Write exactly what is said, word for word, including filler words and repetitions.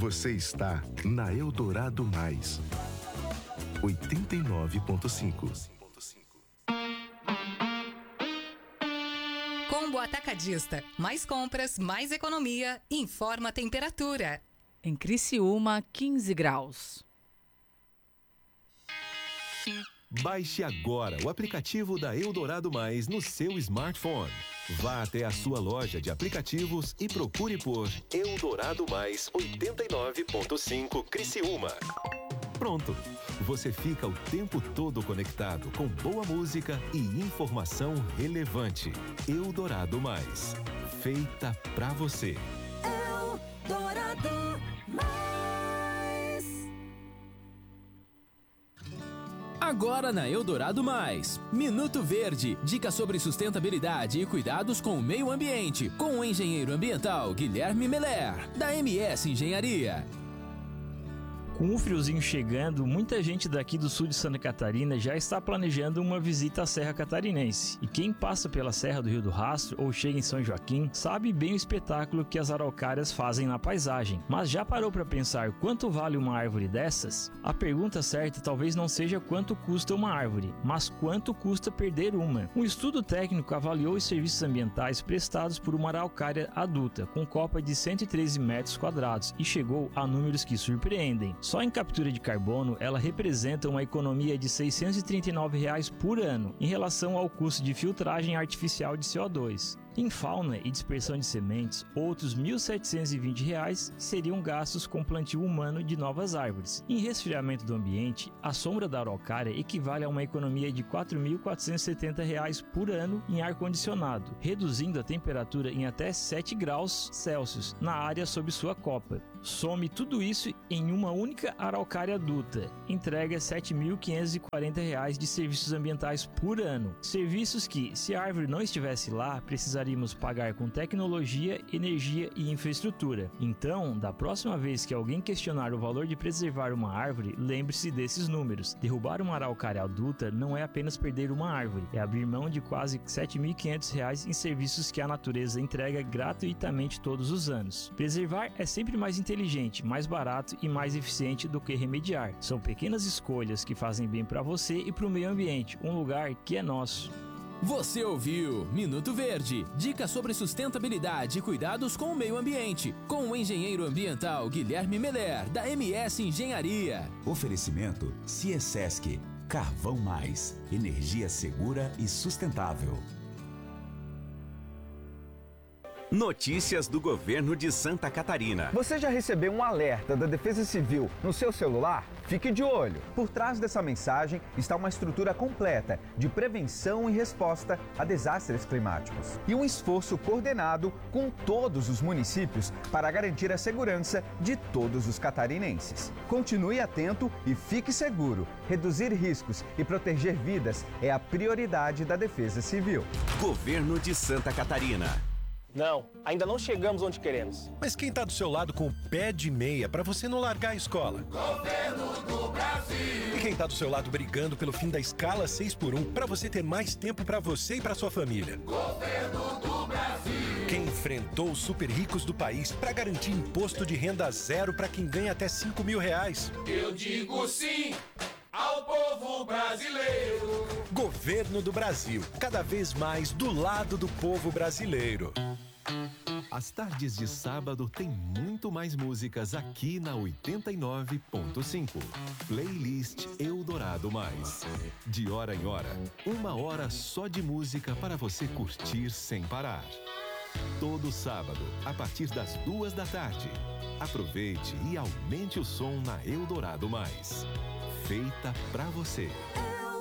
Você está na Eldorado Mais, oitenta e nove ponto cinco. Combo Atacadista. Mais compras, mais economia. Informa a temperatura. Em Criciúma, quinze graus. Baixe agora o aplicativo da Eldorado Mais no seu smartphone. Vá até a sua loja de aplicativos e procure por Eldorado Mais oitenta e nove ponto cinco Criciúma. Pronto! Você fica o tempo todo conectado com boa música e informação relevante. Eldorado Mais. Feita pra você. Eldorado Mais. Agora na Eldorado Mais, Minuto Verde, dicas sobre sustentabilidade e cuidados com o meio ambiente, com o engenheiro ambiental Guilherme Meller, da M S Engenharia. Com o friozinho chegando, muita gente daqui do sul de Santa Catarina já está planejando uma visita à Serra Catarinense. E quem passa pela Serra do Rio do Rastro ou chega em São Joaquim sabe bem o espetáculo que as araucárias fazem na paisagem. Mas já parou para pensar quanto vale uma árvore dessas? A pergunta certa talvez não seja quanto custa uma árvore, mas quanto custa perder uma. Um estudo técnico avaliou os serviços ambientais prestados por uma araucária adulta, com copa de cento e treze metros quadrados, e chegou a números que surpreendem. Só em captura de carbono, ela representa uma economia de seiscentos e trinta e nove reais por ano, em relação ao custo de filtragem artificial de C O dois. Em fauna e dispersão de sementes, outros mil setecentos e vinte reais seriam gastos com plantio humano de novas árvores. Em resfriamento do ambiente, a sombra da araucária equivale a uma economia de quatro mil quatrocentos e setenta reais por ano em ar-condicionado, reduzindo a temperatura em até sete graus Celsius na área sob sua copa. Some tudo isso em uma única araucária adulta. Entrega sete mil quinhentos e quarenta reais de serviços ambientais por ano. Serviços que, se a árvore não estivesse lá, precisaríamos pagar com tecnologia, energia e infraestrutura. Então, da próxima vez que alguém questionar o valor de preservar uma árvore, lembre-se desses números. Derrubar uma araucária adulta não é apenas perder uma árvore, é abrir mão de quase sete mil e quinhentos reais em serviços que a natureza entrega gratuitamente todos os anos. Preservar é sempre mais inteligente, mais barato e mais eficiente do que remediar. São pequenas escolhas que fazem bem para você e para o meio ambiente, um lugar que é nosso. Você ouviu Minuto Verde, dicas sobre sustentabilidade e cuidados com o meio ambiente, com o engenheiro ambiental Guilherme Meller, da M S Engenharia. Oferecimento Ciesesc, Carvão Mais, energia segura e sustentável. Notícias do governo de Santa Catarina. Você já recebeu um alerta da Defesa Civil no seu celular? Fique de olho. Por trás dessa mensagem está uma estrutura completa de prevenção e resposta a desastres climáticos. E um esforço coordenado com todos os municípios para garantir a segurança de todos os catarinenses. Continue atento e fique seguro. Reduzir riscos e proteger vidas é a prioridade da Defesa Civil. Governo de Santa Catarina. Não, ainda não chegamos onde queremos. Mas quem tá do seu lado com o pé de meia pra você não largar a escola? Governo do Brasil! E quem tá do seu lado brigando pelo fim da escala seis por um pra você ter mais tempo pra você e pra sua família? Governo do Brasil! Quem enfrentou os super ricos do país pra garantir imposto de renda zero pra quem ganha até cinco mil reais? Eu digo sim ao povo brasileiro! Governo do Brasil, cada vez mais do lado do povo brasileiro. As tardes de sábado tem muito mais músicas aqui na oitenta e nove ponto cinco. Playlist Eldorado Mais. De hora em hora, uma hora só de música para você curtir sem parar. Todo sábado, a partir das duas da tarde. Aproveite e aumente o som na Eldorado Mais. Feita pra você.